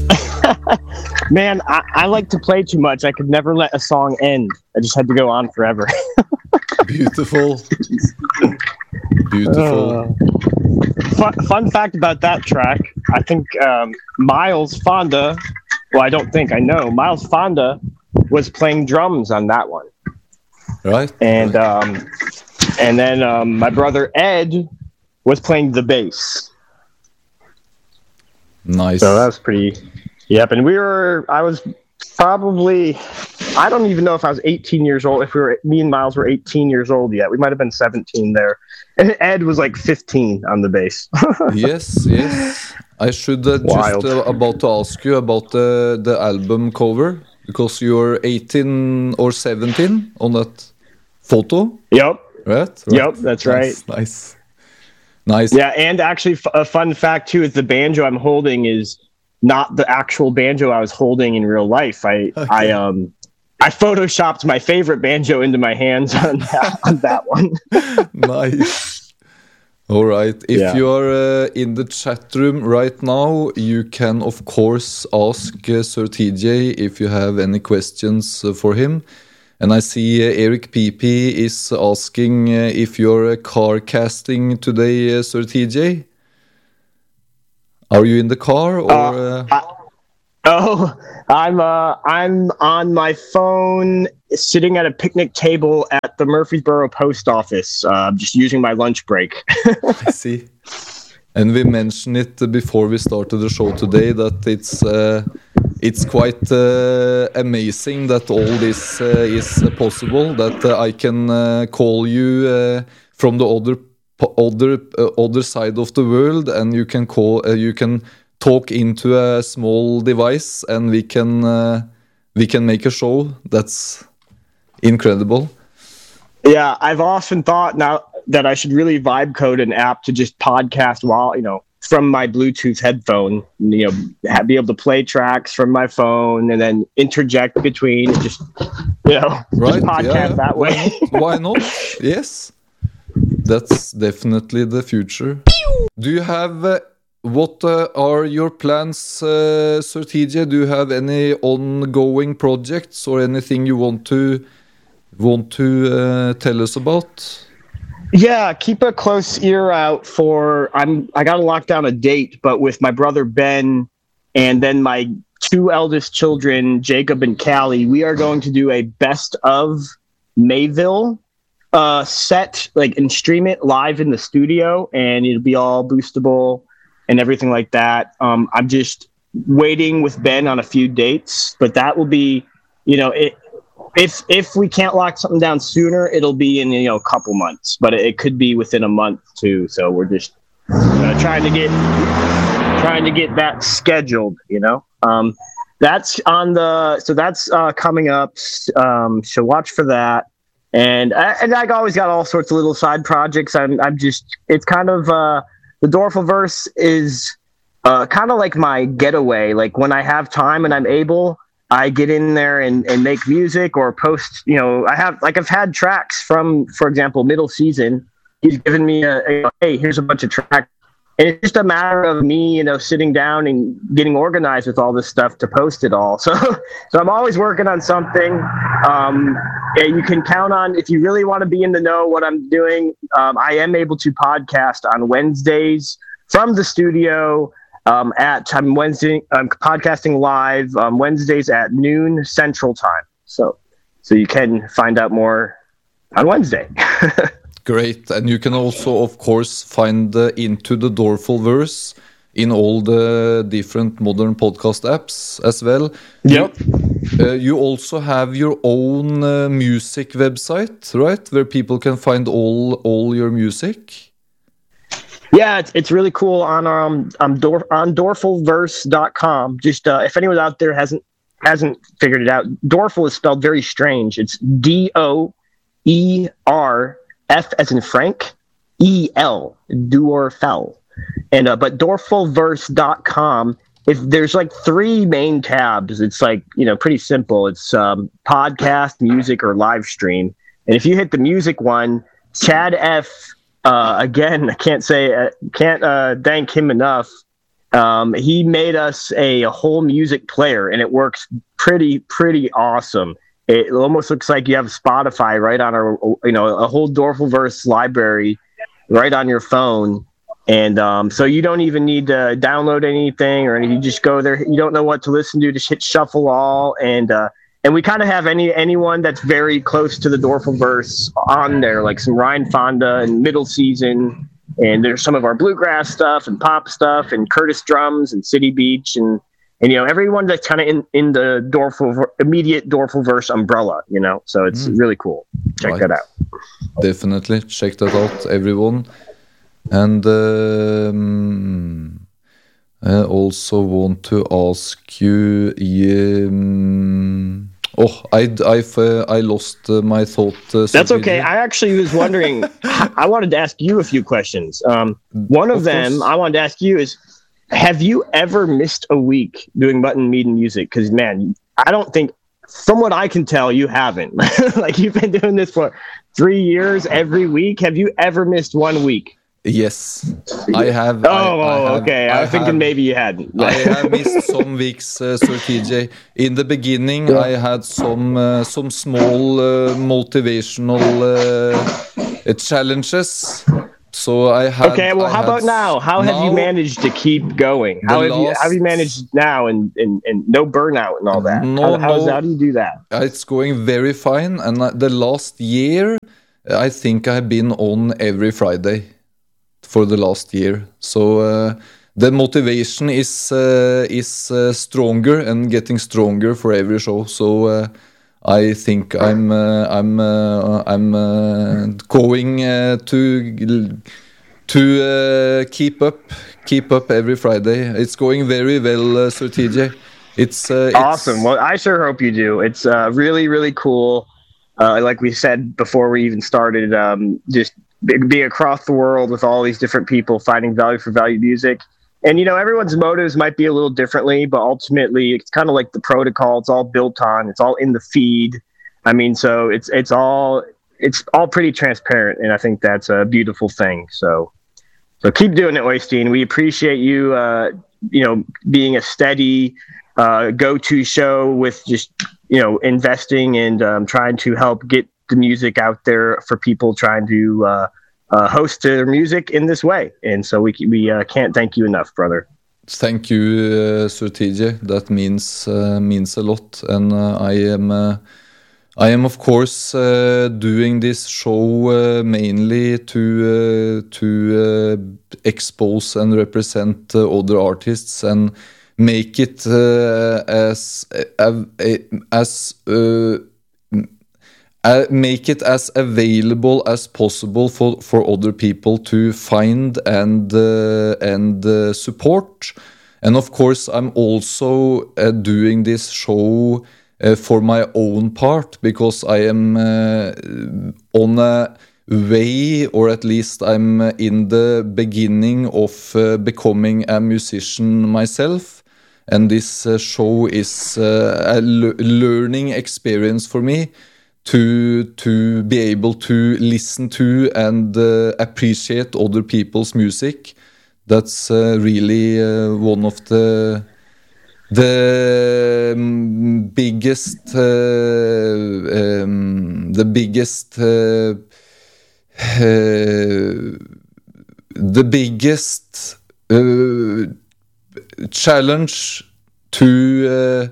Man, I like to play too much. I could never let a song end. I just had to go on forever. Beautiful. Beautiful. Fun fact about that track, I think Miles Fonda, well, I don't think, I know, Miles Fonda was playing drums on that one. Right. And then my brother Ed was playing the bass. Nice. So that was pretty, yep. And I was probably, I don't even know if I was 18 years old, me and Miles were 18 years old yet. We might have been 17 there. And Ed was like 15 on the bass. Yes. I should just about to ask you about the album cover, because you're 18 or 17 on that photo. Yep. Right? Yep, that's right. Nice. Yeah, and actually a fun fact too is the banjo I'm holding is not the actual banjo I was holding in real life. I photoshopped my favorite banjo into my hands on that one. Nice. All right. If you are in the chat room right now, you can of course ask Sir TJ if you have any questions for him. And I see Eric PP is asking if you're car casting today, Sir TJ. Are you in the car or? I'm on my phone, sitting at a picnic table at the Murfreesboro post office, just using my lunch break. I see. And we mentioned it before we started the show today that it's quite amazing that all this is possible. That I can call you from the other side of the world, and you can talk into a small device, and we can make a show. That's incredible. Yeah, I've often thought now that I should really vibe code an app to just podcast while, from my Bluetooth headphone, be able to play tracks from my phone and then interject between and just, right, just podcast that way. Why not? Yes. That's definitely the future. Do you have, what are your plans, Sir TJ? Do you have any ongoing projects or anything you want to tell us about? Yeah, keep a close ear out for, I got to lock down a date, but with my brother Ben and then my two eldest children, Jacob and Callie, we are going to do a best of Mayville set, and stream it live in the studio, and it'll be all boostable and everything like that. I'm just waiting with Ben on a few dates, but that will be, if we can't lock something down sooner, it'll be in a couple months, but it could be within a month too. So we're just trying to get that scheduled. That's that's coming up. So watch for that. And I always got all sorts of little side projects. It's kind of the Dorfulverse is kind of like my getaway. Like when I have time and I'm able, I get in there and make music or post, I've had tracks from, for example, Middle Season. He's given me hey, here's a bunch of tracks. And it's just a matter of me, sitting down and getting organized with all this stuff to post it all. So I'm always working on something. You can count on, if you really want to be in the know what I'm doing, I am able to podcast on Wednesdays from the studio. I'm podcasting live Wednesdays at noon Central Time. So you can find out more on Wednesday. Great. And you can also, of course, find Into the Dorfulverse in all the different modern podcast apps as well. Yep. You also have your own music website, right? Where people can find all your music. Yeah, it's really cool on Dorfulverse.com. Just if anyone out there hasn't figured it out, Dorful is spelled very strange. It's DOER, F as in Frank, EL, Dorfel. And but Dorfulverse.com, if there's three main tabs, it's pretty simple. It's podcast, music, or live stream. And if you hit the music one, Chad F. Again, I can't thank him enough. he made us a whole music player, and it works pretty awesome. It almost looks like you have Spotify right on our, a whole Dorfulverse library right on your phone. And so you don't even need to download anything or anything. You just go there. You don't know what to listen to. Just hit shuffle all. And we kind of have anyone that's very close to the Dorfulverse on there, like some Ryan Fonda and Middle Season. And there's some of our bluegrass stuff and pop stuff and Curtis Drums and City Beach and everyone that's kind of in the immediate Dorfulverse umbrella, so it's really cool. Check that out. Definitely check that out, everyone. And I also want to ask you, I lost my thought. That's okay. I actually was wondering, I wanted to ask you a few questions. One of them I wanted to ask you is, have you ever missed a week doing Mutton Meat and Music? Because, man, I don't think, from what I can tell, you haven't. Like, you've been doing this for 3 years every week. Have you ever missed 1 week? Yes, I have. Okay. I was thinking maybe you hadn't. I have missed some weeks, Sir TJ. In the beginning, I had some small motivational challenges. So I had. Okay, well, how about now? How have you managed to keep going? How have you managed now and no burnout and all that? How do you do that? It's going very fine. And the last year, I think I've been on every Friday for the last year. So the motivation is stronger and getting stronger for every show. So I think I'm going to keep up every Friday. It's going very well, Sir TJ. It's awesome. Well, I sure hope you do. It's really cool. Like we said before we even started, just be across the world with all these different people finding value for value music. And, everyone's motives might be a little differently, but ultimately it's kind of like the protocol. It's all built on, it's all in the feed. I mean, so it's all pretty transparent. And I think that's a beautiful thing. So keep doing it, Oystein. We appreciate you, being a steady go-to show with just, investing and trying to help get the music out there for people trying to host their music in this way. And so we can't thank you enough, brother. Thank you, Sir TJ. That means a lot. And I am of course doing this show mainly to expose and represent other artists and make it make it as available as possible for other people to find and support. And of course, I'm also doing this show for my own part, because I am on a way, or at least I'm in the beginning of becoming a musician myself. And this show is a learning experience for me to be able to listen to and appreciate other people's music. That's really one of the biggest challenge to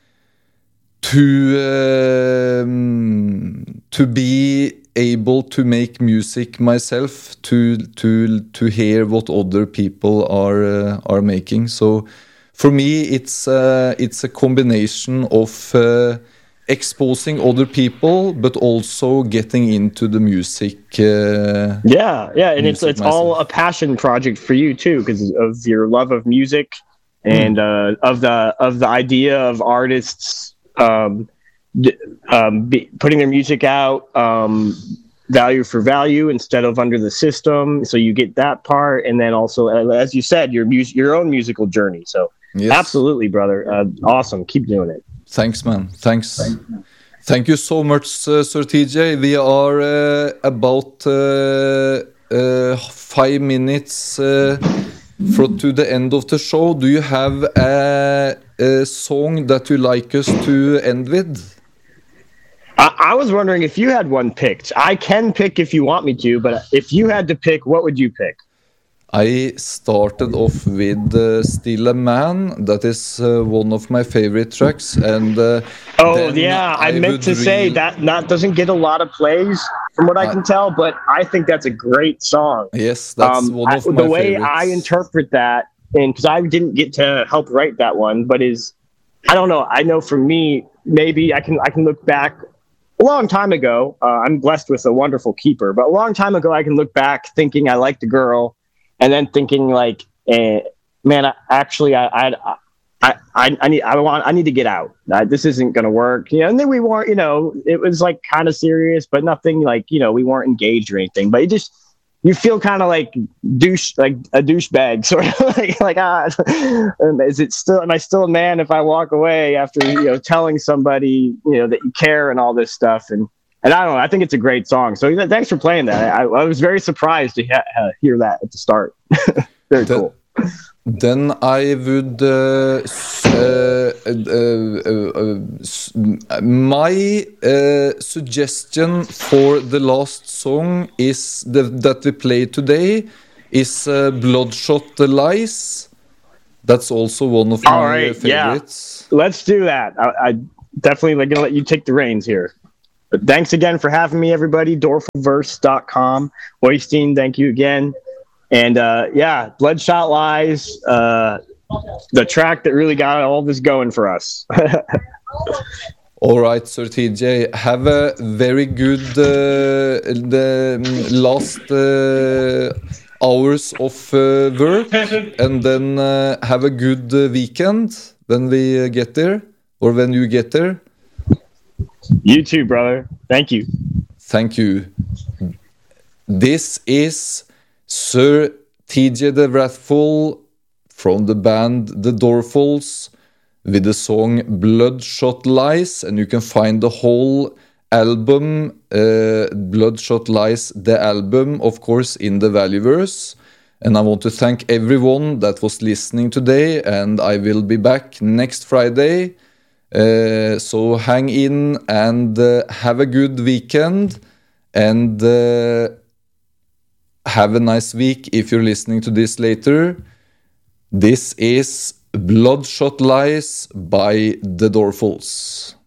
be able to make music myself, to hear what other people are making. So for me, it's a combination of exposing other people, but also getting into the music. And it's all a passion project for you too, because of your love of music and of the idea of artists putting their music out, value for value instead of under the system. So you get that part, and then also, as you said, your own musical journey. So yes. Absolutely, brother. Awesome. Keep doing it. Thanks, man. Thanks. Thank you so much, Sir TJ. We are about 5 minutes to the end of the show, do you have a song that you like us to end with? I was wondering if you had one picked. I can pick if you want me to, but if you had to pick, what would you pick? I started off with Still a Man. That is one of my favorite tracks. And I meant to say that doesn't get a lot of plays from what I can tell, but I think that's a great song. Yes, that's one of my the way favorites. I interpret that, and because I didn't get to help write that one, but I don't know. I know for me, maybe I can look back a long time ago. I'm blessed with a wonderful keeper, but a long time ago, I can look back thinking I liked a girl, and then thinking like, man, I need to get out. This isn't going to work. And then we weren't, it was like kind of serious, but nothing like, we weren't engaged or anything, but you feel kind of like a douchebag, sort of am I still a man if I walk away after, telling somebody, that you care and all this stuff. And I don't know, I think it's a great song. So thanks for playing that. I was very surprised to hear that at the start. Very cool. Then I would my suggestion for the last song is that we play today is Bloodshot Lies. That's also one of my favorites. Yeah. Let's do that. I definitely gonna let you take the reins here. But thanks again for having me, everybody. Dorfulverse.com. Oystein, thank you again. And Bloodshot Lies, the track that really got all this going for us. All right, Sir TJ, have a very good the last hours of work, and then have a good weekend when we get there, or when you get there. You too, brother. Thank you. Thank you. This is Sir TJ the Wrathful from the band The Dorfuls with the song Bloodshot Lies, and you can find the whole album, Bloodshot Lies, the album, of course, in the Valueverse. And I want to thank everyone that was listening today, and I will be back next Friday. So hang in and have a good weekend, and have a nice week if you're listening to this later. This is Bloodshot Lies by The Dorfuls.